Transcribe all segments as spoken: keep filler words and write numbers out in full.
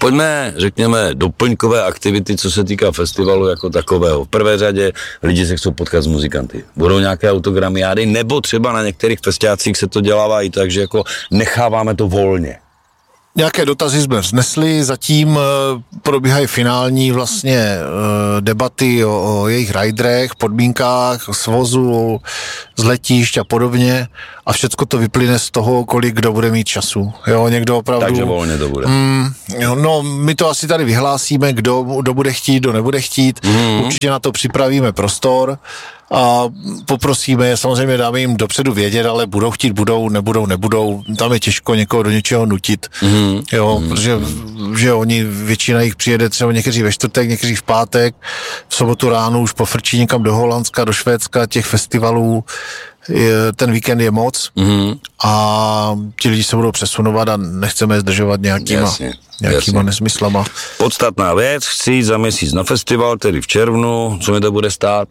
Pojďme, řekněme, doplňkové aktivity, co se týká festivalu jako takového. V prvé řadě lidi se chcou potkat s muzikanty. Budou nějaké autogramiády, nebo třeba na některých festiácích se to dělává i tak, že jako necháváme to volně. Nějaké dotazy jsme vznesli, zatím probíhají finální vlastně debaty o, o jejich riderech, podmínkách, svozu, z letišť a podobně a všecko to vyplyne z toho, kolik kdo bude mít času. Jo, někdo opravdu... Takže volně to bude. Mm, jo, no, my to asi tady vyhlásíme, kdo, kdo bude chtít, kdo nebude chtít. Mm. Určitě na to připravíme prostor a poprosíme je, samozřejmě dáme jim dopředu vědět, ale budou chtít, budou, nebudou, nebudou. Tam je těžko někoho do něčeho nutit. Mm. Jo, mm. protože že oni, většina jich přijede třeba někteří ve čtvrtek, někteří v pátek, v sobotu ráno už pofrčí někam do Holandska, do Švédska, těch festivalů. Ten víkend je moc mm. a ti lidi se budou přesunovat a nechceme je zdržovat nějakýma, jasně, nějakýma jasně. nesmyslama. Podstatná věc, chci jít za měsíc na festival, tedy v červnu, co mi to bude stát?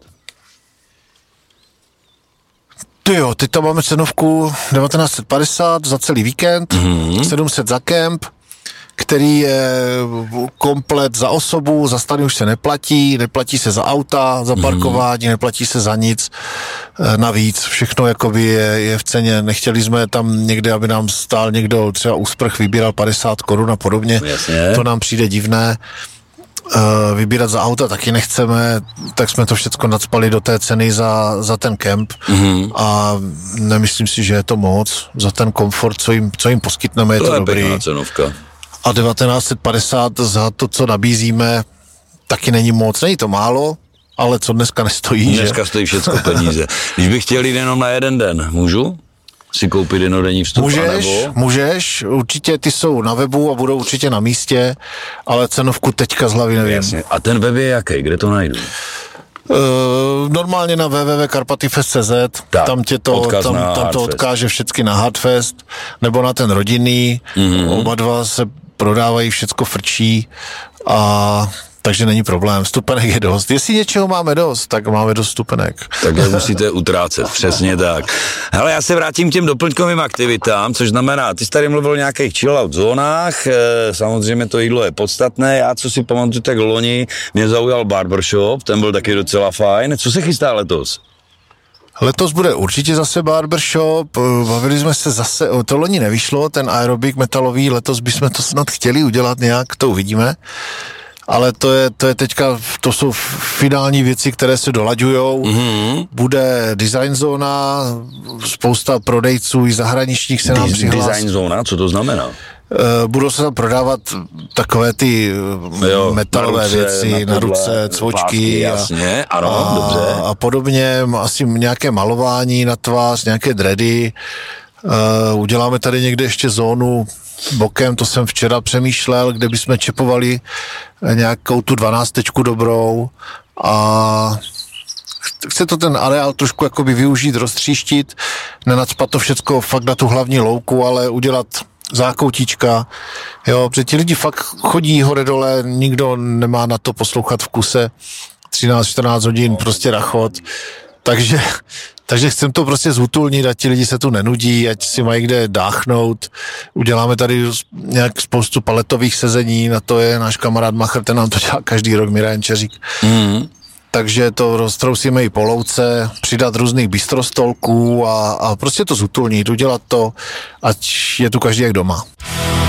Ty jo, teď tam máme cenovku devatenáct set padesát za celý víkend, mm. sedm set za kemp, který je komplet za osobu, za stany už se neplatí, neplatí se za auta, za parkování, mm. neplatí se za nic navíc, všechno jakoby je, je v ceně, nechtěli jsme tam někde, aby nám stál někdo třeba úsprch vybíral padesát korun a podobně, jasně. To nám přijde divné. Uh, vybírat za auta taky nechceme, tak jsme to všechno nacpali do té ceny za, za ten kemp mm-hmm. a nemyslím si, že je to moc za ten komfort, co jim, co jim poskytneme, je to, to je dobrý. Pěkná cenovka. A devatenáct set padesát za to, co nabízíme, taky není moc, není to málo, ale co dneska nestojí, Dneska že? stojí všecko peníze. Když bych chtěl jít jenom na jeden den, můžu si koupit jednodenní vstup? Můžeš, anebo? můžeš, určitě ty jsou na webu a budou určitě na místě, ale cenovku teďka z hlavy nevím. Jasně. A ten web je jaký? Kde to najdu? Uh, normálně na w w w tečka karpatyfest tečka c z, tak, tam tě to, tam, tam to odkáže všecky na Hardfest, nebo na ten rodinný, mm-hmm. oba dva se prodávají, všecko frčí a takže není problém, vstupenek je dost. Jestli něčeho máme dost, tak máme dost vstupenek. Takhle musíte utrácet, přesně tak. Hele, já se vrátím k těm doplňkovým aktivitám, což znamená, ty jsi tady mluvil o nějakých chill-out zónách, e, samozřejmě to jídlo je podstatné, já co si pamatuju, tak loni mě zaujal barbershop, ten byl taky docela fajn. Co se chystá letos? Letos bude určitě zase barbershop, bavili jsme se zase, to loni nevyšlo, ten aerobik metalový, letos bychom to snad chtěli udělat nějak, to uvidíme. Ale to je, to je teďka, to jsou finální věci, které se dolaďujou. Mm-hmm. Bude design zóna, spousta prodejců i zahraničních se nám přihlásí. Design zóna, co to znamená? Uh, budou se tam prodávat takové ty jo, metalové na ruce, věci, na, na ruce, cvočky pásky, jasně, ano, a, dobře. A podobně, asi nějaké malování na tvář, nějaké dready. Uh, uděláme tady někde ještě zónu bokem, to jsem včera přemýšlel, kde bychom čepovali nějakou tu dvanáctečku dobrou a chce to ten areál trošku jakoby využít, roztříštit, nenacpat to všecko fakt na tu hlavní louku, ale udělat zákoutíčka, jo, protože ti lidi fakt chodí hore dole, nikdo nemá na to poslouchat v kuse třináct čtrnáct hodin, prostě rachot, takže Takže chcem to prostě zhutulnit, ať ti lidi se tu nenudí, ať si mají kde dáchnout. Uděláme tady nějak spoustu paletových sezení, na to je náš kamarád Machr, ten nám to dělá každý rok, Mira Jenčeřík. Mm. Takže to roztrousíme i po louce, přidat různých bistrostolků a, a prostě to zhutulnit, udělat to, ať je tu každý jak doma.